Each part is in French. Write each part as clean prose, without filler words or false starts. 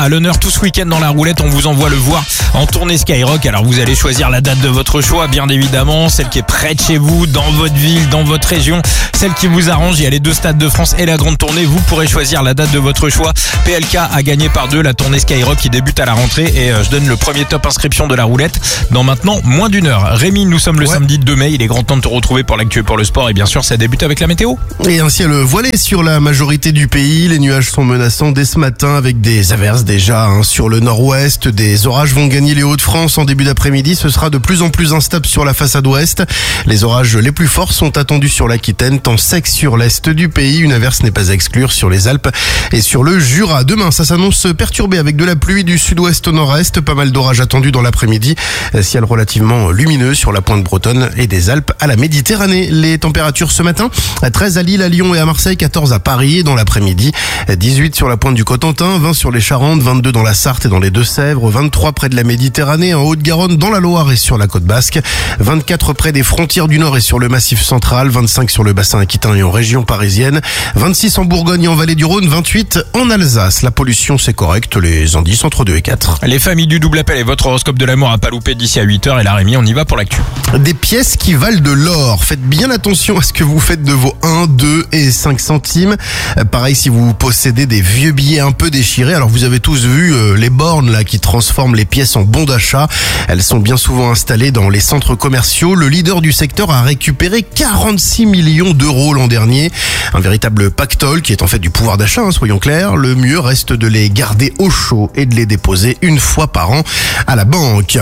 à l'honneur tout ce week-end dans la roulette. On vous envoie le voir en tournée Skyrock. Alors vous allez choisir la date de votre choix, bien évidemment, celle qui est près de chez vous, dans votre ville, dans votre région, celle qui vous arrange. Il y a les 2 stades de France et la grande tournée. Vous pourrez choisir la date de votre choix. PLK a gagné par 2 la tournée Skyrock qui débute à la rentrée et je donne le premier top inscription de la roulette dans maintenant moins d'1 heure. Rémi, nous sommes le samedi 2 mai. Il est grand temps de te retrouver pour l'actu et pour le sport et bien sûr ça débute avec la météo. Et un ciel voilé sur la majorité du pays. Les nuages sont menaçants dès ce matin avec des averses déjà sur le nord-ouest. Des orages vont gagner les Hauts-de-France en début d'après-midi. Ce sera de plus en plus instable sur la façade ouest. Les orages les plus forts sont attendus sur l'Aquitaine, temps sec sur l'est du pays. Une averse n'est pas à exclure sur les Alpes et sur le Jura. Demain, ça s'annonce perturbé avec de la pluie du sud-ouest au nord-est. Pas mal d'orages attendus dans l'après-midi. Ciel relativement lumineux sur la pointe bretonne et des Alpes à la Méditerranée. Les températures ce matin, 13 à Lille, à Lyon et à Marseille, 14 à Paris et dans l'après-midi, 18 sur la pointe du Cotentin, 20 sur les Charentes, 22 dans la Sarthe et dans les Deux-Sèvres, 23 près de la Méditerranée, en Haute-Garonne, dans la Loire et sur la côte basque, 24 près des frontières du Nord et sur le Massif central, 25 sur le bassin aquitain et en région parisienne, 26 en Bourgogne et en vallée du Rhône, 28 en Alsace. La pollution, c'est correct, les indices entre 2 et 4. Les familles du double appel et votre horoscope de l'amour à pas louper d'ici à 8h. Et là, Rémi, on y va pour l'actu. Des pièces qui valent de l'or. Faites bien attention à ce que vous faites de vos 1, 2 et 5 centimes. Pareil si vous possédez des vieux billets un peu déchirés. Alors vous avez tous vu les bornes là qui transforment les pièces en bons d'achat. Elles sont bien souvent installées dans les centres commerciaux. Le leader du secteur a récupéré 46 millions d'euros l'an dernier. Un véritable pactole qui est en fait du pouvoir d'achat, soyons clairs. Le mieux reste de les garder au chaud et de les déposer une fois par an à la banque.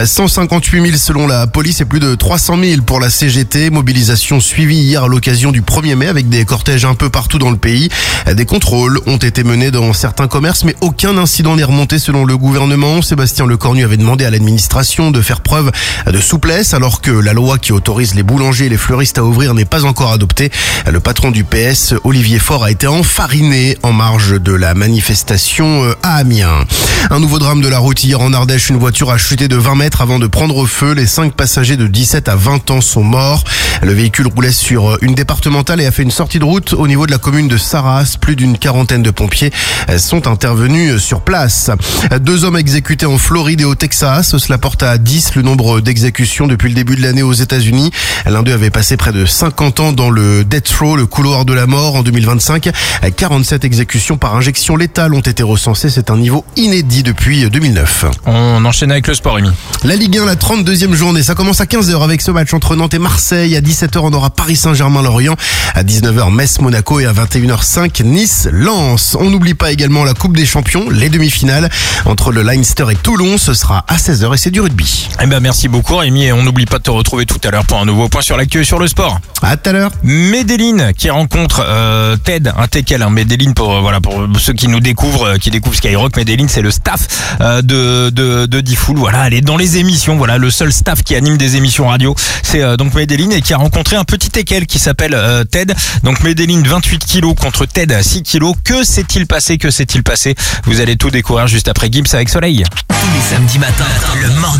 158 000 selon la police et plus de 300 000 pour la CGT. Mobilisation suivie hier à l'occasion du 1er mai avec des cortèges un peu partout dans le pays. Des contrôles ont été menés dans certains commerces mais aucun incident n'est remonté selon le gouvernement. Sébastien Lecornu avait demandé à l'administration de faire preuve de souplesse alors que la loi qui autorise les boulangers et les fleuristes à ouvrir n'est pas encore adoptée. Le patron du PS, Olivier Faure, a été enfariné en marge de la manifestation à Amiens. Un nouveau drame de la route hier en Ardèche. Une voiture a chuté de 20 mètres avant de prendre feu. Les 5 passagers de 17 à 20 ans sont morts. Le véhicule roulait sur une départementale et a fait une sortie de route au niveau de la commune de Sarras. Plus d'une quarantaine de pompiers sont intervenus sur place. 2 hommes exécutés en Floride et au Texas. Cela porte à 10 le nombre d'exécutions depuis le début de l'année aux États-Unis. L'un d'eux avait passé près de 50 ans dans le Death Row, le couloir de la mort. En 2025, 47 exécutions par injection létale ont été recensées. C'est un niveau inédit depuis 2009. On enchaîne avec le sport, Rémi. La Ligue 1, la 32e journée. Ça commence à 15h avec ce match entre Nantes et Marseille. À 17h, on aura Paris Saint-Germain-Lorient. À 19h, Metz-Monaco et à 21h05, Nice-Lens. On n'oublie pas également la Coupe des Champions, les demi-finales entre le Leinster et Toulon. Ce sera à 16h et c'est du rugby. Eh ben, merci beaucoup, Rémi. Et on n'oublie pas de te retrouver tout à l'heure pour un nouveau point sur l'actu et sur le sport. À tout à l'heure. Medellin qui rencontre Ted, un Tekel, Medellin pour ceux qui nous découvrent, qui découvrent Skyrock. Medellin, c'est le staff de Diffoul. Voilà, elle est dans les émissions. Voilà, le seul staff qui anime des émissions radio, c'est donc Medellin et qui a rencontré un petit Tekel qui s'appelle Ted. Donc Medellin 28 kilos contre Ted 6 kilos. Que s'est-il passé? Vous allez tout découvrir juste après Gibbs avec Soleil. Tous les samedis matins, le morning.